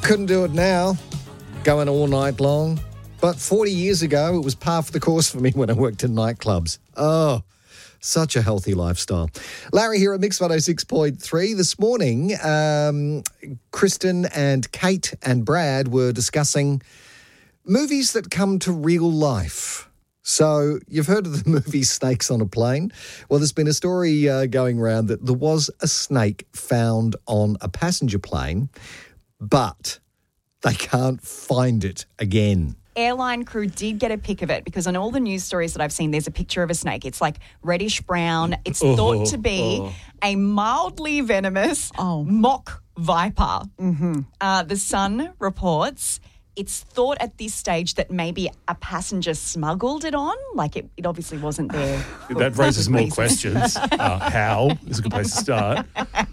Couldn't do it now, going all night long. But 40 years ago, it was par for the course for me when I worked in nightclubs. Oh, such a healthy lifestyle. Larry here at Mix 106.3. This morning, Kristen and Kate and Brad were discussing movies that come to real life. So you've heard of the movie Snakes on a Plane? Well, there's been a story going around that there was a snake found on a passenger plane, but they can't find it again. Airline crew did get a pic of it because on all the news stories that I've seen, there's a picture of a snake. It's like reddish brown. It's thought to be a mildly venomous mock viper. The Sun reports it's thought at this stage that maybe a passenger smuggled it on. Like it obviously wasn't there. That raises more questions. How is a good place to start.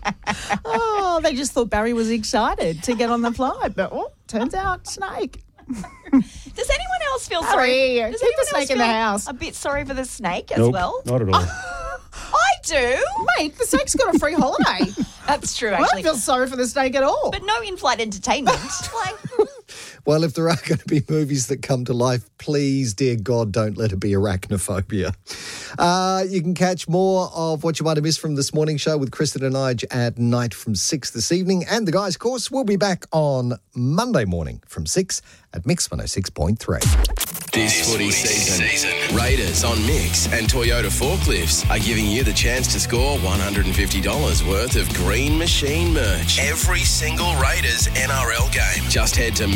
They just thought Barry was excited to get on the flight, but turns out snake. Does anyone else feel sorry? Harry, keep the snake in the house. A bit sorry for the snake as well? Not at all. I do. Mate, the snake's got a free holiday. That's true, I actually. don't feel sorry for the snake at all. But no in-flight entertainment. Well, if there are going to be movies that come to life, please, dear God, don't let it be arachnophobia. You can catch more of what you might have missed from this morning show with Kristen and I at night from 6 this evening. And the guys, of course, will be back on Monday morning from 6 at Mix 106.3. This footy season, Raiders on Mix and Toyota Forklifts are giving you the chance to score $150 worth of Green Machine merch every single Raiders NRL game. Just head to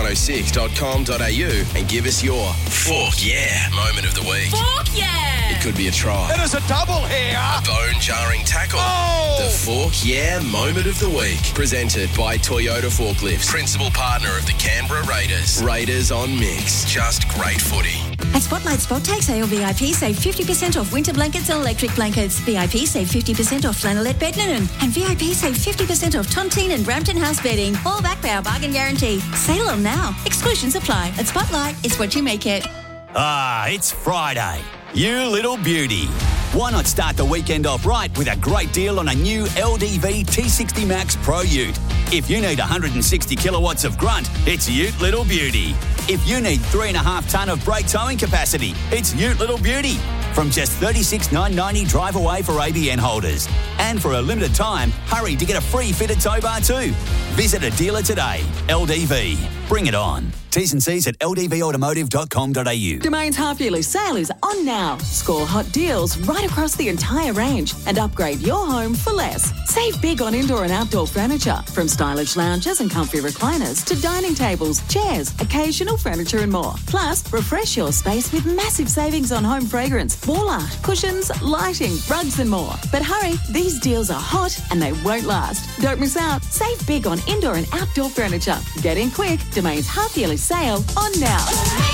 mix106.com.au and give us your Fork Yeah moment of the week. Fork Yeah! It could be a try. It is a double here. A bone-jarring tackle. Oh! The Fork Yeah moment of the week. Presented by Toyota Forklifts, principal partner of the Canberra Raiders. Raiders on Mix. Just great footy. At Spotlight Spot Take Sale, VIP save 50% off winter blankets and electric blankets. VIP save 50% off flannelette bed linen. And VIP save 50% off Tontine and Brampton House bedding. All backed by our bargain guarantee. Sale on now. Exclusions apply. At Spotlight, it's what you make it. It's Friday. You little beauty. Why not start the weekend off right with a great deal on a new LDV T60 Max Pro Ute? If you need 160 kilowatts of grunt, it's Ute Little Beauty. If you need 3.5 tonne of brake towing capacity, it's Ute Little Beauty. From just $36,990 drive away for ABN holders. And for a limited time, hurry to get a free fitted tow bar too. Visit a dealer today. LDV. Bring it on. T's and C's at ldvautomotive.com.au. Domain's half-yearly sale is on now. Score hot deals right across the entire range and upgrade your home for less. Save big on indoor and outdoor furniture, from stylish lounges and comfy recliners to dining tables, chairs, occasional furniture and more. Plus, refresh your space with massive savings on home fragrance, wall art, cushions, lighting, rugs and more. But hurry, these deals are hot and they won't last. Don't miss out. Save big on indoor and outdoor furniture. Get in quick. Domain's half-yearly sale on now.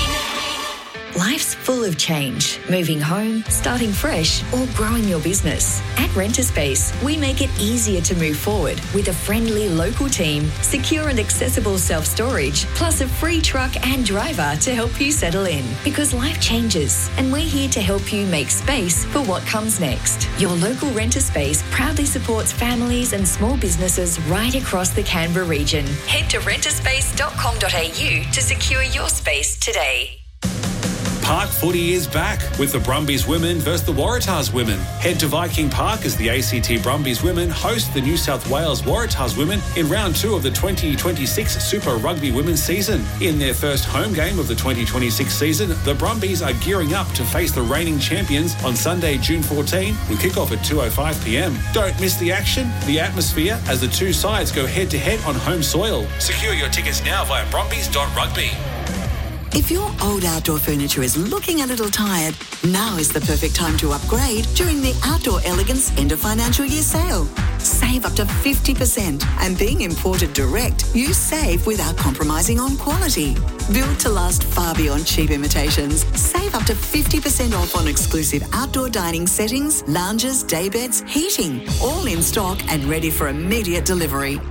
Life's full of change. Moving home, starting fresh, or growing your business. At Renterspace, we make it easier to move forward with a friendly local team, secure and accessible self-storage, plus a free truck and driver to help you settle in. Because life changes, and we're here to help you make space for what comes next. Your local Renterspace proudly supports families and small businesses right across the Canberra region. Head to renterspace.com.au to secure your space today. Park footy is back with the Brumbies women versus the Waratahs women. Head to Viking Park as the ACT Brumbies women host the New South Wales Waratahs women in round 2 of the 2026 Super Rugby Women's season. In their first home game of the 2026 season, the Brumbies are gearing up to face the reigning champions on Sunday, June 14, with kickoff at 2:05 p.m. Don't miss the action, the atmosphere, as the two sides go head-to-head on home soil. Secure your tickets now via brumbies.rugby. If your old outdoor furniture is looking a little tired, now is the perfect time to upgrade during the Outdoor Elegance End of Financial Year sale. Save up to 50%, and being imported direct, you save without compromising on quality. Built to last far beyond cheap imitations. Save up to 50% off on exclusive outdoor dining settings, lounges, daybeds, heating, all in stock and ready for immediate delivery.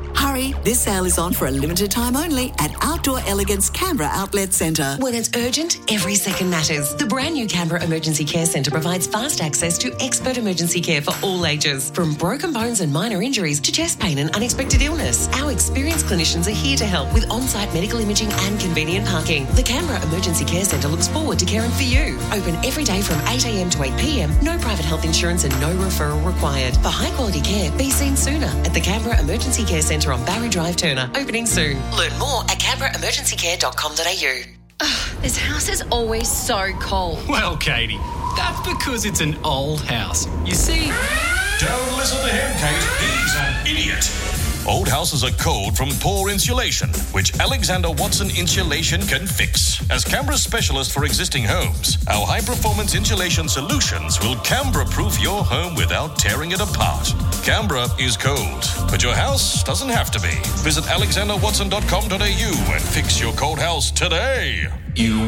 Hurry, this sale is on for a limited time only at Outdoor Elegance Canberra Outlet Centre. When it's urgent, every second matters. The brand new Canberra Emergency Care Centre provides fast access to expert emergency care for all ages, from broken bones and minor injuries to chest pain and unexpected illness. Our experienced clinicians are here to help with on-site medical imaging and convenient parking. The Canberra Emergency Care Centre looks forward to caring for you. Open every day from 8 a.m. to 8 p.m. No private health insurance and no referral required. For high quality care, be seen sooner at the Canberra Emergency Care Centre on Barry Drive, Turner. Opening soon. Learn more at canberraemergencycare.com.au. This house is always so cold. Well, Katie, that's because it's an old house. You see... Don't listen to him, Kate. He's an idiot. Old houses are cold from poor insulation, which Alexander Watson Insulation can fix. As Canberra's specialist for existing homes, our high-performance insulation solutions will Canberra-proof your home without tearing it apart. Canberra is cold, but your house doesn't have to be. Visit alexanderwatson.com.au and fix your cold house today. You